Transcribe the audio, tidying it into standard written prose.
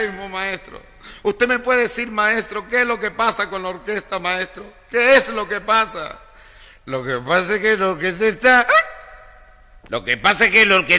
mismo, maestro. ¿Usted me puede decir, maestro, qué es lo que pasa con la orquesta, maestro? ¿Qué es lo que pasa? Lo que pasa es que la orquesta está... Lo que pasa es que la orquesta